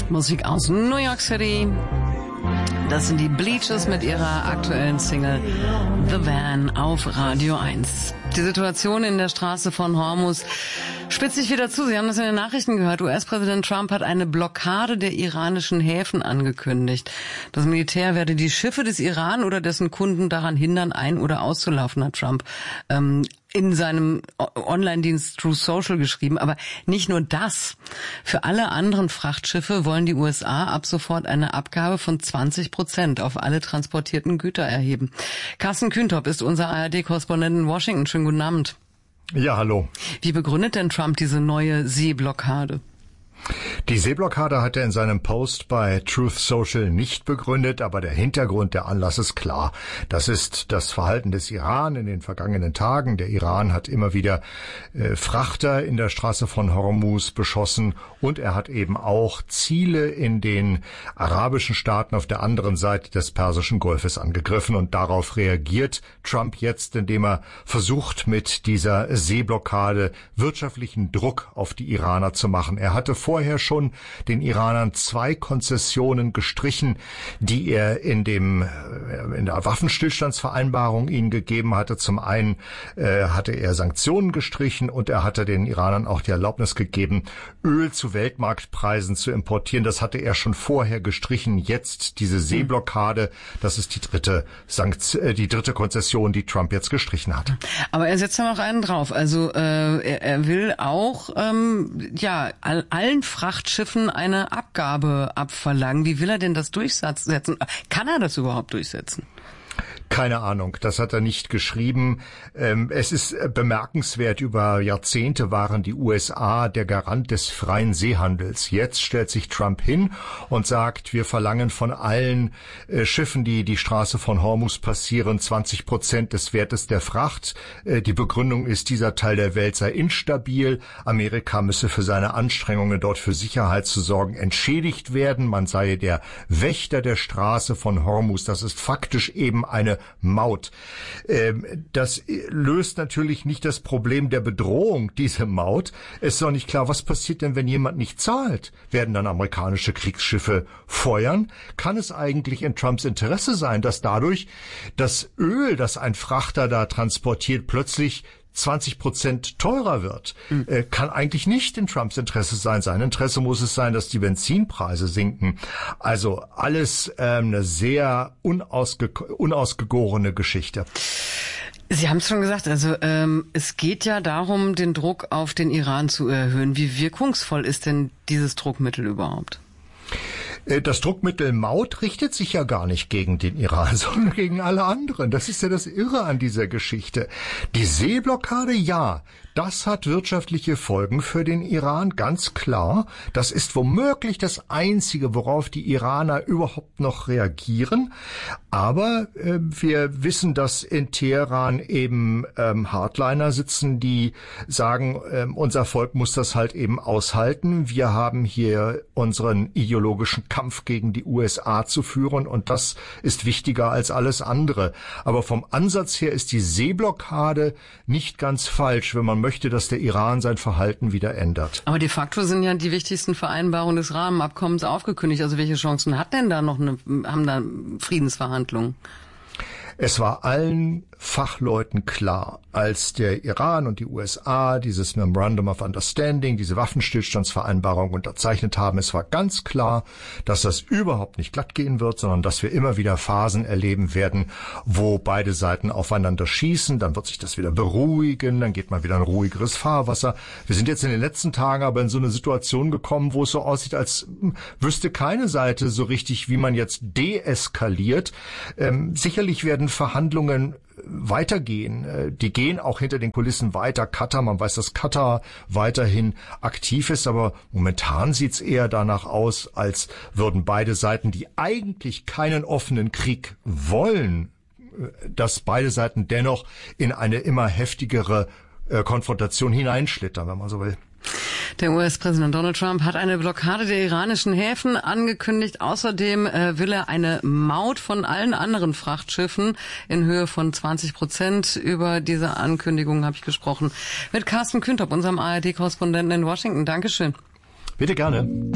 Musik aus New York City. Das sind die Bleachers mit ihrer aktuellen Single The Van auf Radio 1. Die Situation in der Straße von Hormuz spitzt sich wieder zu. Sie haben das in den Nachrichten gehört. US-Präsident Trump hat eine Blockade der iranischen Häfen angekündigt. Das Militär werde die Schiffe des Iran oder dessen Kunden daran hindern, ein- oder auszulaufen, hat Trump in seinem Online-Dienst Truth Social geschrieben. Aber nicht nur das. Für alle anderen Frachtschiffe wollen die USA ab sofort eine Abgabe von 20% auf alle transportierten Güter erheben. Carsten Kühntop ist unser ARD-Korrespondent in Washington. Schönen guten Abend. Ja, hallo. Wie begründet denn Trump diese neue Seeblockade? Die Seeblockade hat er in seinem Post bei Truth Social nicht begründet, aber der Hintergrund, der Anlass ist klar. Das ist das Verhalten des Iran in den vergangenen Tagen. Der Iran hat immer wieder Frachter in der Straße von Hormuz beschossen und er hat eben auch Ziele in den arabischen Staaten auf der anderen Seite des Persischen Golfes angegriffen und darauf reagiert Trump jetzt, indem er versucht, mit dieser Seeblockade wirtschaftlichen Druck auf die Iraner zu machen. Er hatte vorher schon den Iranern 2 Konzessionen gestrichen, die er in der Waffenstillstandsvereinbarung ihnen gegeben hatte. Zum einen hatte er Sanktionen gestrichen und er hatte den Iranern auch die Erlaubnis gegeben, Öl zu Weltmarktpreisen zu importieren. Das hatte er schon vorher gestrichen. Jetzt diese Seeblockade, das ist die dritte Konzession, die Trump jetzt gestrichen hat. Aber er setzt ja noch einen drauf. Also er will auch allen Frachtschiffen eine Abgabe abverlangen. Wie will er denn das durchsetzen? Kann er das überhaupt durchsetzen? Keine Ahnung, das hat er nicht geschrieben. Es ist bemerkenswert, über Jahrzehnte waren die USA der Garant des freien Seehandels. Jetzt stellt sich Trump hin und sagt, wir verlangen von allen Schiffen, die die Straße von Hormuz passieren, 20% des Wertes der Fracht. Die Begründung ist, dieser Teil der Welt sei instabil. Amerika müsse für seine Anstrengungen, dort für Sicherheit zu sorgen, entschädigt werden. Man sei der Wächter der Straße von Hormuz. Das ist faktisch eben eine Maut. Das löst natürlich nicht das Problem der Bedrohung, diese Maut. Es ist doch nicht klar, was passiert denn, wenn jemand nicht zahlt? Werden dann amerikanische Kriegsschiffe feuern? Kann es eigentlich in Trumps Interesse sein, dass dadurch das Öl, das ein Frachter da transportiert, plötzlich 20% teurer wird? Kann eigentlich nicht in Trumps Interesse sein. Sein Interesse muss es sein, dass die Benzinpreise sinken. Also alles eine sehr unausgegorene Geschichte. Sie haben es schon gesagt, also es geht ja darum, den Druck auf den Iran zu erhöhen. Wie wirkungsvoll ist denn dieses Druckmittel überhaupt? Das Druckmittel Maut richtet sich ja gar nicht gegen den Iran, sondern gegen alle anderen. Das ist ja das Irre an dieser Geschichte. Die Seeblockade, ja, das hat wirtschaftliche Folgen für den Iran, ganz klar. Das ist womöglich das Einzige, worauf die Iraner überhaupt noch reagieren. Aber wir wissen, dass in Teheran eben Hardliner sitzen, die sagen, unser Volk muss das halt eben aushalten. Wir haben hier unseren ideologischen Kampf gegen die USA zu führen und das ist wichtiger als alles andere. Aber vom Ansatz her ist die Seeblockade nicht ganz falsch, wenn man möchte, dass der Iran sein Verhalten wieder ändert. Aber de facto sind ja die wichtigsten Vereinbarungen des Rahmenabkommens aufgekündigt. Also welche Chancen hat denn da haben da Friedensverhandlungen? Es war allen Fachleuten klar, als der Iran und die USA dieses Memorandum of Understanding, diese Waffenstillstandsvereinbarung unterzeichnet haben, es war ganz klar, dass das überhaupt nicht glatt gehen wird, sondern dass wir immer wieder Phasen erleben werden, wo beide Seiten aufeinander schießen, dann wird sich das wieder beruhigen, dann geht man wieder in ruhigeres Fahrwasser. Wir sind jetzt in den letzten Tagen aber in so eine Situation gekommen, wo es so aussieht, als wüsste keine Seite so richtig, wie man jetzt deeskaliert. Sicherlich werden Verhandlungen weitergehen. Die gehen auch hinter den Kulissen weiter. Man weiß, dass Katar weiterhin aktiv ist, aber momentan sieht's eher danach aus, als würden beide Seiten, die eigentlich keinen offenen Krieg wollen, dass beide Seiten dennoch in eine immer heftigere Konfrontation hineinschlittern, wenn man so will. Der US-Präsident Donald Trump hat eine Blockade der iranischen Häfen angekündigt. Außerdem will er eine Maut von allen anderen Frachtschiffen in Höhe von 20%. Über diese Ankündigung habe ich gesprochen mit Carsten Kühntop, unserem ARD-Korrespondenten in Washington. Dankeschön. Bitte gerne.